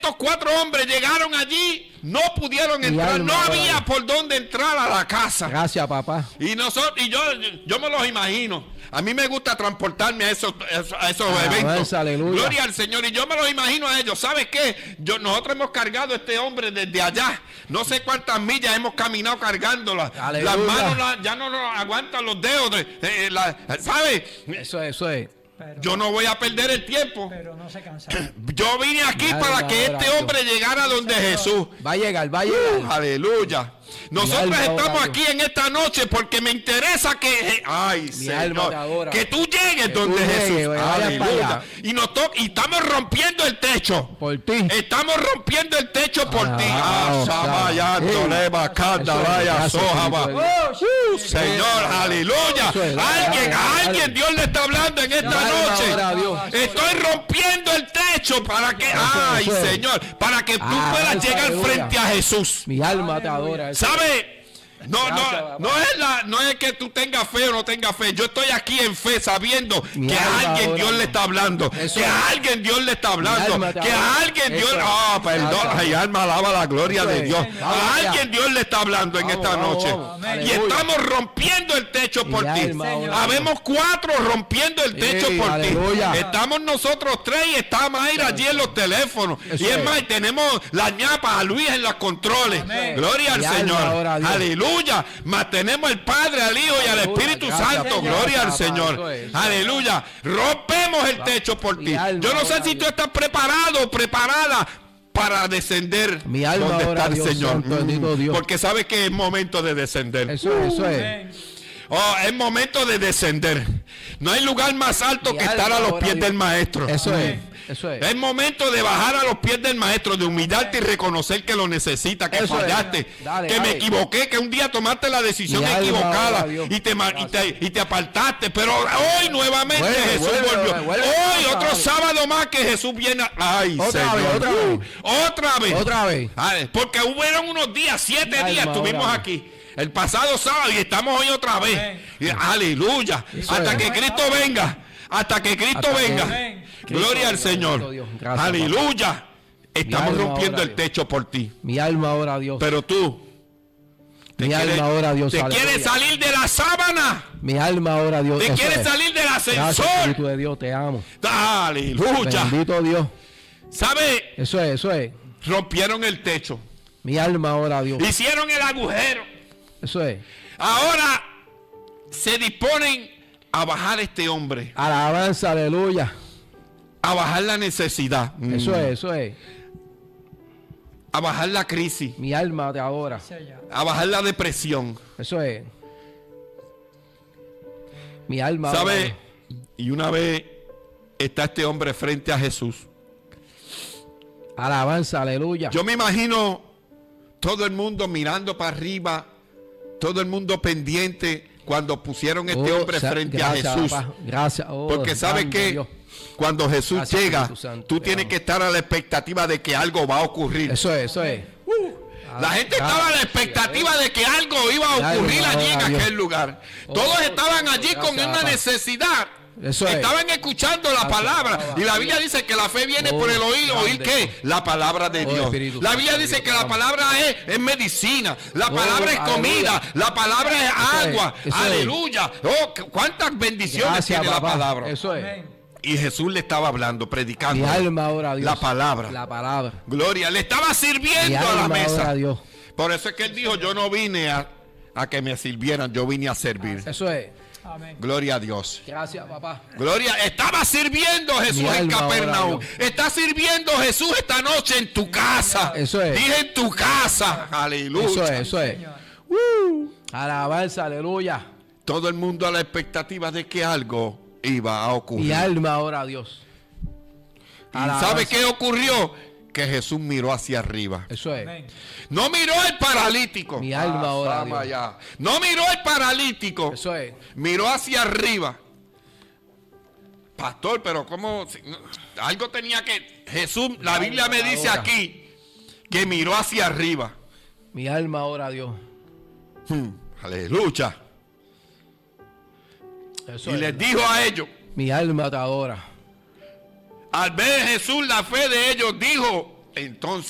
estos 4 hombres llegaron allí, no pudieron entrar, no había por dónde entrar a la casa. Gracias, papá. Y yo me los imagino. A mí me gusta transportarme a esos eventos. Aleluya. Gloria al Señor. Y yo me los imagino a ellos. ¿Sabes qué? Nosotros hemos cargado a este hombre desde allá. No sé cuántas millas hemos caminado cargándola. Las manos ya no nos aguantan los dedos. ¿Sabes? Eso es. Yo no voy a perder el tiempo. Pero no se cansa. Yo vine aquí para que este hombre llegara donde Jesús. Va a llegar. Aleluya. Nosotros estamos aquí en esta noche porque me interesa que, Señor, que tú llegues donde Jesús. Aleluya. Y estamos rompiendo el techo. Por ti. Estamos rompiendo el techo por ti. Señor, aleluya. A alguien Dios le está hablando en esta noche. Estoy rompiendo el techo para que, Señor, para que tú puedas llegar frente a Jesús. Mi alma te adora. ¿Sabe? No es que tú tengas fe o no tengas fe. Yo estoy aquí en fe sabiendo que a alguien Dios le está hablando. Que a alguien Dios le está hablando. Que a alguien Dios... perdón. Ay, alma alaba la gloria de Dios. A alguien Dios le está hablando en esta noche. Y estamos rompiendo el techo por ti. Habemos 4 rompiendo el techo por ti. Estamos nosotros 3 y está Mayra allí en los teléfonos. Y es más, tenemos la ñapa a Luis en los controles. Gloria al Señor. Aleluya. Mas tenemos el Padre, al Hijo y al Espíritu Santo. Gloria al Señor. Aleluya. Rompemos el techo por ti. Yo no sé si tú estás preparado o preparada para descender donde está el Señor. Porque sabes que es momento de descender. Eso es. Es momento de descender. No hay lugar más alto que estar a los pies del Maestro. Eso es. Es momento de bajar a los pies del Maestro, de humillarte y reconocer que lo necesitas, que fallaste, que me equivoqué, que un día tomaste la decisión equivocada y te apartaste. Pero hoy nuevamente Jesús volvió. Hoy otro sábado más que Jesús viene. Otra vez. Porque hubieron unos días, 7 días estuvimos aquí. El pasado sábado y estamos hoy otra vez. Aleluya. Hasta que Cristo venga. Hasta que Cristo venga. Gloria al Señor. Aleluya. Estamos rompiendo el techo por ti. Mi alma ora a Dios. Pero tú mi alma ora a Dios. ¿Te quieres salir de la sábana? Mi alma ora a Dios. ¿Te quieres salir del ascensor? Gracias, Espíritu de Dios, te amo. Aleluya. Bendito Dios. ¿Sabe? Eso es. Rompieron el techo. Mi alma ora a Dios. Hicieron el agujero. Eso es. Ahora se disponen a bajar este hombre. Alabanza, aleluya. A bajar la necesidad. Eso es. A bajar la crisis. Mi alma te adora. A bajar la depresión. Eso es. Mi alma. ¿Sabe? Y una vez está este hombre frente a Jesús. Alabanza, aleluya. Yo me imagino todo el mundo mirando para arriba, todo el mundo pendiente cuando pusieron este hombre frente a Jesús. Papá. Gracias. Porque sabe que cuando Jesús llega, tú tienes que estar a la expectativa de que algo va a ocurrir. Eso es. La gente estaba a la expectativa de que algo iba a ocurrir allí en aquel lugar. Todos estaban allí con una necesidad. Estaban escuchando la palabra. Y la Biblia dice que la fe viene por el oír. ¿Oír qué? La palabra de Dios. La Biblia dice que la palabra es medicina. La palabra es comida. La palabra es agua. Aleluya. Cuántas bendiciones tiene la palabra. Eso es. Y Jesús le estaba hablando, predicando. Mi alma ora a Dios. La palabra. Gloria. Le estaba sirviendo a la mesa. Por eso es que él dijo, yo no vine a que me sirvieran, yo vine a servir. Eso es. Amén. Gloria a Dios. Gracias, papá. Gloria. Estaba sirviendo Jesús en Capernaum. Está sirviendo Jesús esta noche en tu casa. Eso es. Dije en tu casa. Aleluya. Eso es. Alabanza, aleluya. Todo el mundo a la expectativa de que algo iba a ocurrir. Mi alma ora a Dios. ¿Y sabe qué ocurrió? Que Jesús miró hacia arriba. Eso es. No miró al paralítico. Mi alma ora a Dios. No miró al paralítico. Eso es. Miró hacia arriba. Pastor, pero ¿cómo? Algo tenía que... Jesús, la Biblia me dice aquí que miró hacia arriba. Mi alma ora a Dios. Aleluya. Eso y les dijo a ellos. Mi alma te adora. Al ver Jesús la fe de ellos, dijo entonces